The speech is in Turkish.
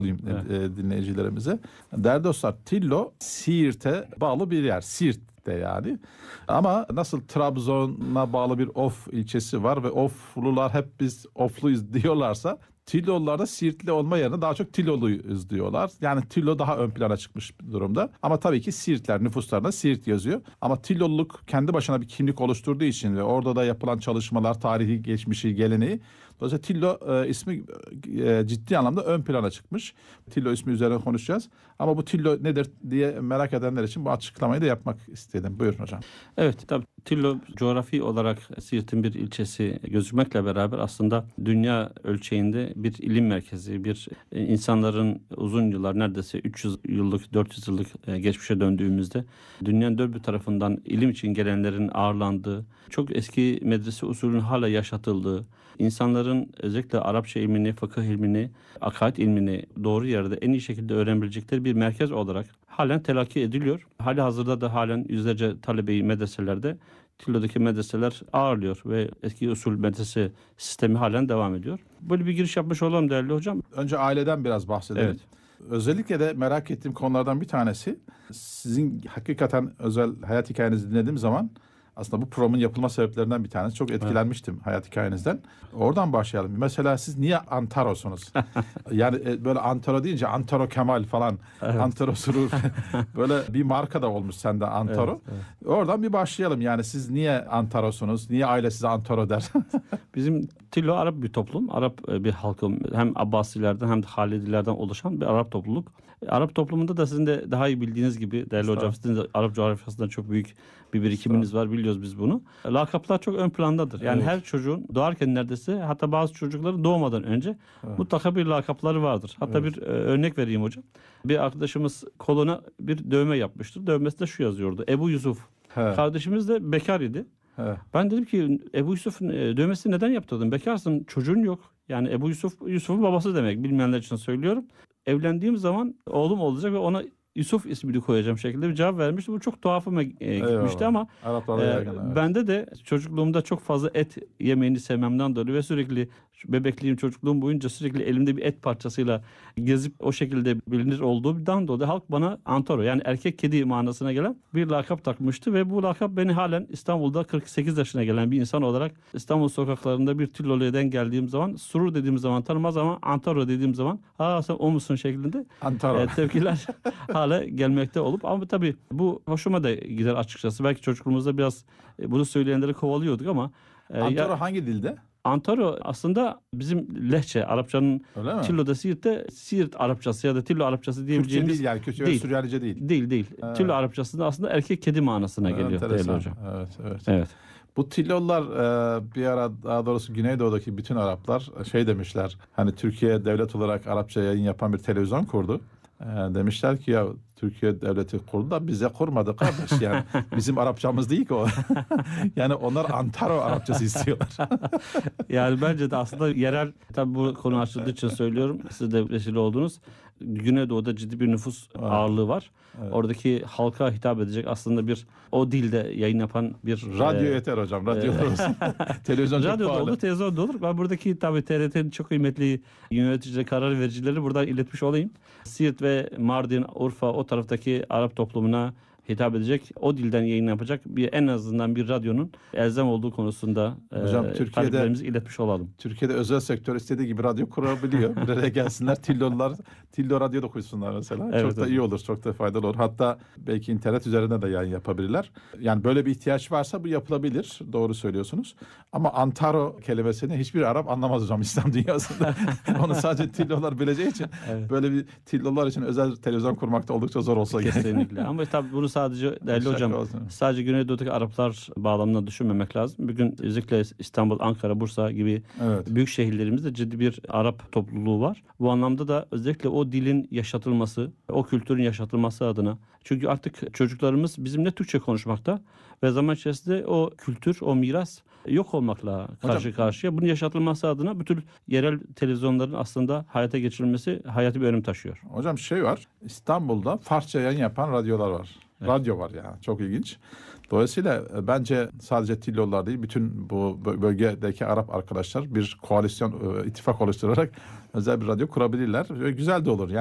dinleyicilerimize. Değerli dostlar, Tillo Siirt'e bağlı bir yer. Siirt'te yani. Ama nasıl Trabzon'a bağlı bir Of ilçesi var ve Oflular hep biz Ofluyuz diyorlarsa, Tillolular da Siirtli olma yerine daha çok Tilloluyuz diyorlar. Yani Tillo daha ön plana çıkmış bir durumda. Ama tabii ki Siirtler nüfuslarında Siirt yazıyor. Ama Tilloluluk kendi başına bir kimlik oluşturduğu için ve orada da yapılan çalışmalar, tarihi geçmişi, geleneği. Dolayısıyla Tillo ismi ciddi anlamda ön plana çıkmış. Tillo ismi üzerine konuşacağız. Ama bu Tillo nedir diye merak edenler için bu açıklamayı da yapmak istedim. Buyurun hocam. Evet, tabii Tillo coğrafi olarak Siirt'in bir ilçesi gözükmekle beraber aslında dünya ölçeğinde bir ilim merkezi, bir insanların uzun yıllar, neredeyse 300 yıllık, 400 yıllık geçmişe döndüğümüzde dünyanın dört bir tarafından ilim için gelenlerin ağırlandığı, çok eski medrese usulünün hala yaşatıldığı, insanların özellikle Arapça ilmini, fıkıh ilmini, akaid ilmini doğru yerde en iyi şekilde öğrenebilecekleri bir merkez olarak halen telakki ediliyor. Hali hazırda da halen yüzlerce talebeyi medreselerde Tillo'daki medreseler ağırlıyor ve eski usul medrese sistemi halen devam ediyor. Böyle bir giriş yapmış olalım değerli hocam. Önce aileden biraz bahsedelim. Evet. Özellikle de merak ettiğim konulardan bir tanesi, sizin hakikaten özel hayat hikayenizi dinlediğim zaman aslında bu programın yapılma sebeplerinden bir tanesi. Çok etkilenmiştim hayat hikayenizden. Oradan başlayalım. Mesela siz niye Antaro'sunuz? Yani böyle Antaro deyince Antaro Kemal falan, Antaro Surur böyle bir marka da olmuş sende Antaro. Evet. Oradan bir başlayalım. Yani siz niye Antaro'sunuz? Niye aile size Antaro der? Bizim Tillo Arap bir toplum. Arap bir halkım. Hem Abbasilerden hem de Halidilerden oluşan bir Arap topluluk. Arap toplumunda da sizin de daha iyi bildiğiniz gibi değerli hocam, sizin de Arap coğrafyasında çok büyük bir birikiminiz var. Biliyoruz biz bunu. Lakaplar çok ön plandadır. Yani her çocuğun doğarken neredeyse, hatta bazı çocukların doğmadan önce mutlaka bir lakapları vardır. Hatta bir örnek vereyim hocam. Bir arkadaşımız koluna bir dövme yapmıştır. Dövmesinde şu yazıyordu: Ebu Yusuf. Kardeşimiz de bekar idi. Ben dedim ki Ebu Yusuf'un dövmesini neden yaptırdın? Bekarsın, çocuğun yok. Yani Ebu Yusuf, Yusuf'un babası demek. Bilmeyenler için söylüyorum. Evlendiğim zaman oğlum olacak ve ona Yusuf ismini koyacağım şekilde bir cevap vermişti. Bu çok tuhafıma gitmişti ama bende de çocukluğumda çok fazla et yemeğini sevmemden dolayı ve sürekli bebekliğim, çocukluğum boyunca sürekli elimde bir et parçasıyla gezip o şekilde bilinir olduğumdan dolayı halk bana Antaro, yani erkek kedi manasına gelen bir lakap takmıştı ve bu lakap beni halen İstanbul'da 48 yaşına gelen bir insan olarak İstanbul sokaklarında bir Tillolu'dan geldiğim zaman, Surur dediğim zaman tanımaz ama Antaro dediğim zaman sen o musun şeklinde tepkiler hala gelmekte olup, ama tabii bu hoşuma da gider açıkçası. Belki çocukluğumuzda biraz bunu söyleyenleri kovalıyorduk ama Antaro hangi dilde? Antaro aslında bizim lehçe, Arapçanın Tillo'da Siirt'te Siirt Arapçası ya da Tillo Arapçası diyebileceğimiz Türkçe değil, yani Kürtçe ve Süryanice değil. Değil. Evet. Tillo Arapçasında aslında erkek kedi manasına geliyor değerli hocam. Evet. Bu Tillolular bir ara, daha doğrusu Güneydoğu'daki bütün Araplar demişler. Hani Türkiye devlet olarak Arapça yayın yapan bir televizyon kurdu. Demişler ki ya Türkiye devleti kurdu da bize kurmadı kardeş, yani bizim Arapçamız değil ki o. Yani onlar Antaro Arapçası istiyorlar. Yani bence de aslında yerel, tabii bu konu açıldığı için söylüyorum, siz de vesile oldunuz. Güneydoğu'da ciddi bir nüfus ağırlığı var. Evet. Oradaki halka hitap edecek aslında bir o dilde yayın yapan bir radyo yeter hocam. Radyo olsun. Televizyon çok radyo pahalı. olur, televizyon da olur. Ben buradaki tabii TRT'nin çok kıymetli yöneticileri, karar vericileri buradan iletmiş olayım. Siirt ve Mardin, Urfa, o taraftaki Arap toplumuna hitap edecek, o dilden yayın yapacak bir, en azından bir radyonun elzem olduğu konusunda taleplerimizi iletmiş olalım. Türkiye'de özel sektör istediği gibi radyo kurabiliyor. Bir araya gelsinler, Tillolular Tillo radyo da koysunlar mesela. Evet, çok da iyi olur, çok da faydalı olur. Hatta belki internet üzerinde de yayın yapabilirler. Yani böyle bir ihtiyaç varsa bu yapılabilir. Doğru söylüyorsunuz. Ama Antaro kelimesini hiçbir Arap anlamaz hocam İslam dünyasında. Onu sadece Tillolular bileceği için böyle bir Tillolular için özel televizyon kurmak da oldukça zor olsa gerek. Kesinlikle. Ama tabii bunu sadece değerli hocam, sadece Güneydoğu'daki Araplar bağlamında düşünmemek lazım. Bugün özellikle İstanbul, Ankara, Bursa gibi büyük şehirlerimizde ciddi bir Arap topluluğu var. Bu anlamda da özellikle o dilin yaşatılması, o kültürün yaşatılması adına. Çünkü artık çocuklarımız bizimle Türkçe konuşmakta ve zaman içerisinde o kültür, o miras yok olmakla karşı karşıya. Bunun yaşatılması adına bütün yerel televizyonların aslında hayata geçirilmesi hayati bir önem taşıyor. Hocam var, İstanbul'da Farsça yayın yapan radyolar var. radyo var yani. Çok ilginç. Dolayısıyla bence sadece Tillolar değil, bütün bu bölgedeki Arap arkadaşlar bir koalisyon, ittifak oluşturarak özel bir radyo kurabilirler. Ve güzel de olur. Yani